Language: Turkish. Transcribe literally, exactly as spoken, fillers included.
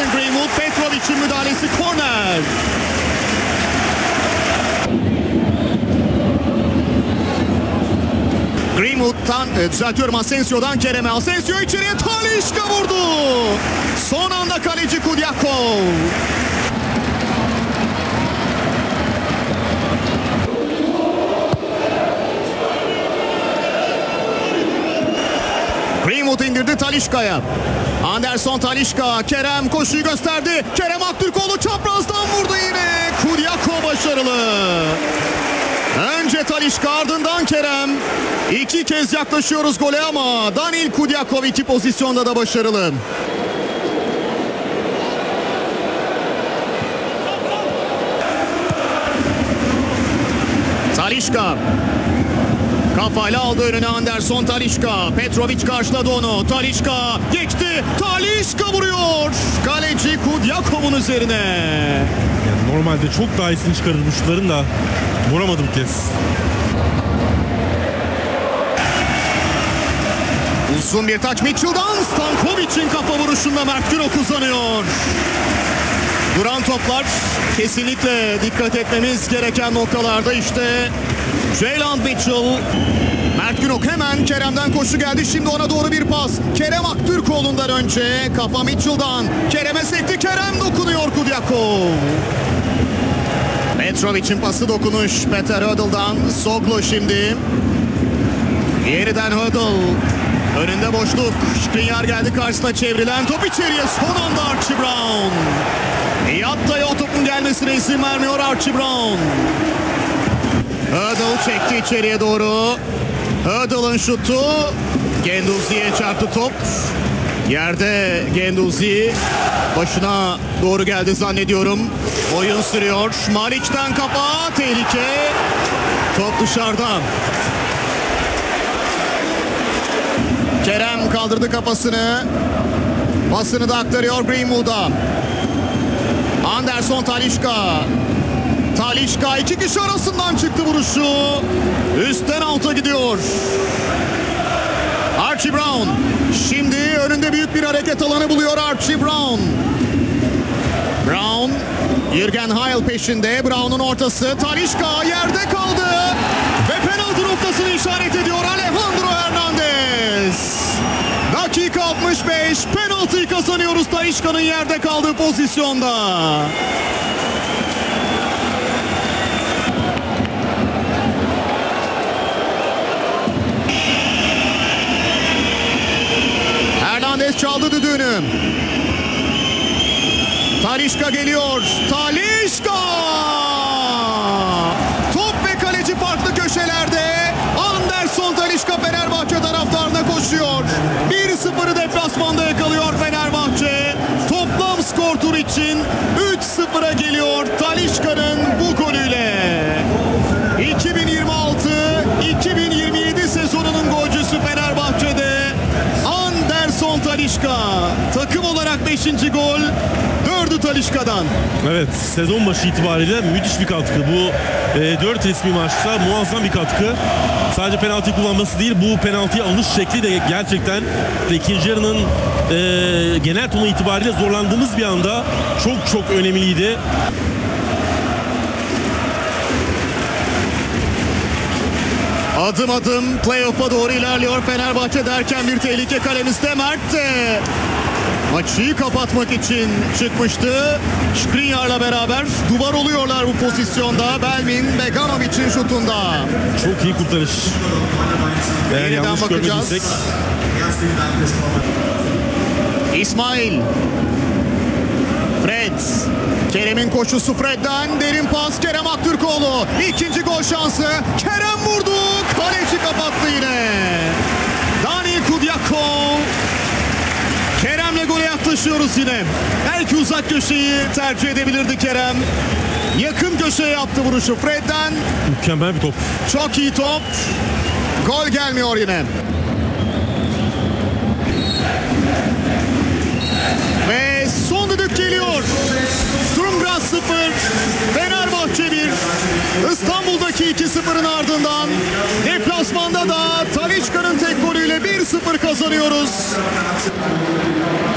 Mason Greenwood, Petrovic'in müdahalesi, korner. Greenwood'dan, e, düzeltiyorum Asensio'dan Kerem'e. Asensio içeriye, Talisca vurdu. Son anda kaleci Kudyakov. Greenwood indirdi Talisca'ya. Anderson, Talisca, Kerem koşuyu gösterdi. Kerem Aktürkoğlu çaprazdan vurdu yine. Kudyakov başarılı. Önce Talisca, ardından Kerem. İki kez yaklaşıyoruz gole ama Danil Kudyakov iki pozisyonda da başarılı. Talisca. Kafayla aldı önüne Anderson, Talisca. Petrovic karşıladı onu. Talisca geçti. Talisca vuruyor. Kaleci Kudyakov'un üzerine. Yani normalde çok daha iyisini çıkarır bu şutların da vuramadı bu kez. Uzun bir taç Mitchell'dan, Stankovic'in kafa vuruşunda Mert Günok uzanıyor. Duran toplar kesinlikle dikkat etmemiz gereken noktalarda. İşte Jalen Mitchell. Mert Günok hemen Kerem'den koşu geldi. Şimdi ona doğru bir pas. Kerem Aktürkoğlu'ndan önce kafa Mitchell'dan. Kerem'e sekti. Kerem dokunuyor Kudyakov. Petrovic'in pası dokunuş. Peter Hödl'dan Soglo şimdi. Yeniden Hödl. Önünde boşluk. Skriniar geldi karşısına, çevrilen top içeriye. Son anda Archie Brown. Yatta'ya o topun gelmesine izin vermiyor Archie Brown. Hödl çekti içeriye doğru. Hödl'ın şutu. Genduzi'ye çarptı top. Yerde Genduzi. Başına doğru geldi zannediyorum. Oyun sürüyor. Malic'ten kafa. Tehlike. Top dışarıda. Kerem kaldırdı kafasını. Pasını da aktarıyor Greenwood'a. Anderson, Talisca. Talisca iki kişi arasından çıktı vuruşu. Üstten alta gidiyor. Archie Brown. Şimdi önünde büyük bir hareket alanı buluyor Archie Brown. Brown. Jürgen Heil peşinde. Brown'un ortası. Talisca yerde kaldı. Ve penaltı noktasını işaret ediyor Alejandro Hernandez. Dakika altmış beş. Penaltıyı kazanıyoruz Talisca'nın yerde kaldığı pozisyonda. Hernandez çaldı düdüğünü. Talisca geliyor. Talisca! Top ve kaleci farklı köşelerde. Anderson, Talisca Fenerbahçe taraftarına koşuyor. bir sıfırı deplasmanda yakalıyor Fenerbahçe. Toplam skor tur için üç sıfıra geliyor Talisca'nın bu golüyle. iki bin yirmi altı iki bin yirmi yedi sezonunun golcüsü Fenerbahçe'de Anderson Talisca. Takım olarak beşinci gol, dördü Talisca'dan. Evet, sezon başı itibariyle müthiş bir katkı. Bu e, dört resmi maçta muazzam bir katkı. Sadece penaltı kullanması değil, bu penaltıyı alış şekli de gerçekten ikinci yarının e, genel tonu itibariyle zorlandığımız bir anda çok çok önemliydi. Adım adım playoff'a doğru ilerliyor Fenerbahçe derken bir tehlike kalemizde. Mert de maçı kapatmak için çıkmıştı. Skriniar'la beraber duvar oluyorlar bu pozisyonda. Belmin Beganovic'in şutunda. Çok iyi kurtarış. Eğer Yeniden yanlış bakacağız. görmediysek. İsmail. Fred. Kerem'in koşusu Fred'den. Derin pas Kerem Aktürkoğlu. İkinci gol şansı. Kerem vurdu. Kaleci kapattı yine. Danil Kudyakov. Kerem'le gole yaklaşıyoruz yine. Belki uzak köşeyi tercih edebilirdi Kerem. Yakın köşeye yaptı vuruşu Fred'den. Mükemmel bir top. Çok iyi top. Gol gelmiyor yine. Ve son düdük geliyor. Sturmgras sıfır, Fenerbahçe bir. İstanbul'daki iki sıfırın ardından deplasmanda da Talisca'nın tek golüyle bir sıfır kazanıyoruz.